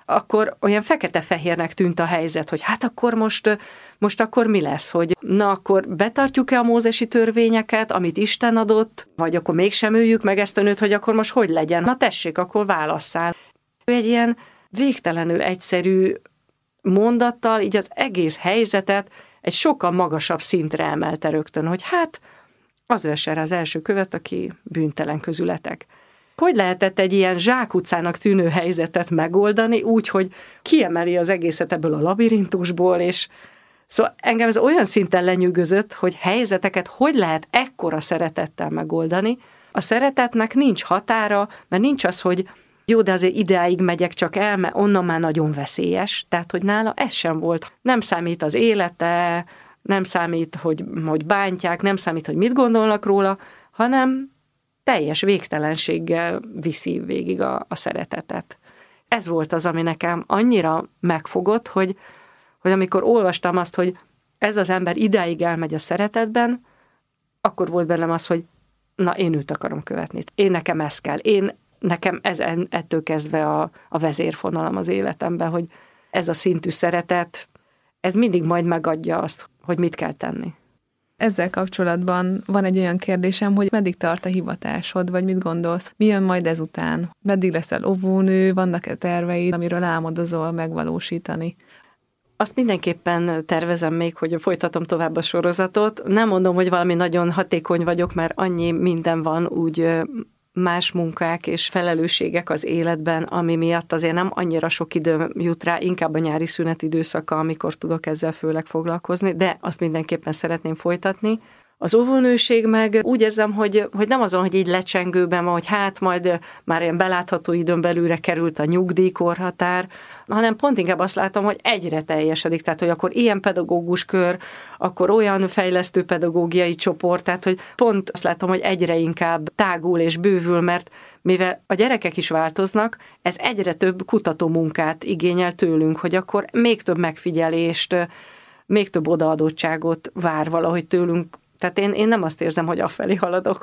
akkor olyan fekete-fehérnek tűnt a helyzet, hogy hát akkor most akkor mi lesz, hogy na akkor betartjuk-e a mózesi törvényeket, amit Isten adott, vagy akkor mégsem öljük meg ezt a nőt, hogy akkor most hogy legyen? Na tessék, akkor válasszál. Egy ilyen végtelenül egyszerű mondattal így az egész helyzetet egy sokkal magasabb szintre emelte rögtön, hogy hát az vesse rá az első követ, aki bűntelen közületek. Hogy lehetett egy ilyen zsákutcának tűnő helyzetet megoldani úgy, hogy kiemeli az egészet ebből a labirintusból, és szóval engem ez olyan szinten lenyűgözött, hogy helyzeteket hogy lehet ekkora szeretettel megoldani. A szeretetnek nincs határa, mert nincs az, hogy jó, de azért ideáig megyek csak el, mert onnan már nagyon veszélyes. Tehát, hogy nála ez sem volt. Nem számít az élete, nem számít, hogy bántják, nem számít, hogy mit gondolnak róla, hanem teljes végtelenséggel viszi végig a szeretetet. Ez volt az, ami nekem annyira megfogott, hogy amikor olvastam azt, hogy ez az ember idáig elmegy a szeretetben, akkor volt bennem az, hogy na, én őt akarom követni. Nekem ez kell. Nekem ez ettől kezdve a vezérfonalam az életemben, hogy ez a szintű szeretet, ez mindig majd megadja azt, hogy mit kell tenni. Ezzel kapcsolatban van egy olyan kérdésem, hogy meddig tart a hivatásod, vagy mit gondolsz? Mi jön majd ezután? Meddig leszel óvónő? Vannak-e terveid, amiről álmodozol megvalósítani? Azt mindenképpen tervezem még, hogy folytatom tovább a sorozatot. Nem mondom, hogy valami nagyon hatékony vagyok, mert annyi minden van úgy más munkák és felelősségek az életben, ami miatt azért nem annyira sok időm jut rá, inkább a nyári szünet időszaka, amikor tudok ezzel főleg foglalkozni, de azt mindenképpen szeretném folytatni. Az óvónőség meg úgy érzem, hogy nem azon, hogy így lecsengőben van, hogy hát majd már ilyen belátható időn belülre került a nyugdíjkorhatár, hanem pont inkább azt látom, hogy egyre teljesedik, tehát hogy akkor ilyen pedagógus kör, akkor olyan fejlesztő pedagógiai csoport, tehát hogy pont azt látom, hogy egyre inkább tágul és bővül, mert mivel a gyerekek is változnak, ez egyre több kutatómunkát igényel tőlünk, hogy akkor még több megfigyelést, még több odaadottságot vár valahogy tőlünk. Tehát én nem azt érzem, hogy afelé haladok,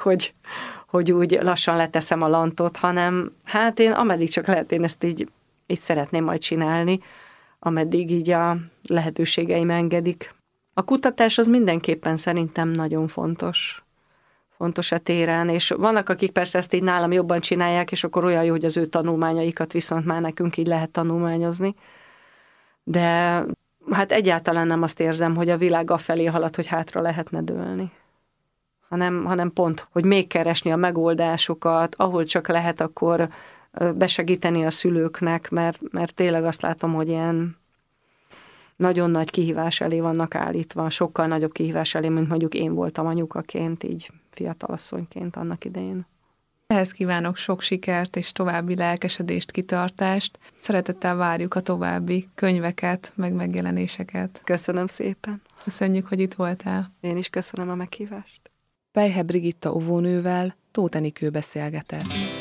hogy úgy lassan leteszem a lantot, hanem hát én ameddig csak lehet, én ezt így szeretném majd csinálni, ameddig így a lehetőségeim engedik. A kutatás az mindenképpen szerintem nagyon fontos a téren, és vannak, akik persze ezt így nálam jobban csinálják, és akkor olyan jó, hogy az ő tanulmányaikat viszont már nekünk így lehet tanulmányozni. De hát egyáltalán nem azt érzem, hogy a világ afelé halad, hogy hátra lehetne dőlni. Hanem pont, hogy még keresni a megoldásokat, ahol csak lehet, akkor besegíteni a szülőknek, mert tényleg azt látom, hogy ilyen nagyon nagy kihívás elé vannak állítva, sokkal nagyobb kihívás elé, mint mondjuk én voltam anyukaként, így fiatalasszonyként annak idején. Ehhez kívánok sok sikert és további lelkesedést, kitartást. Szeretettel várjuk a további könyveket, meg megjelenéseket. Köszönöm szépen. Köszönjük, hogy itt voltál. Én is köszönöm a meghívást. Pejhe Brigitta óvónővel Tóth Enikő beszélgetett.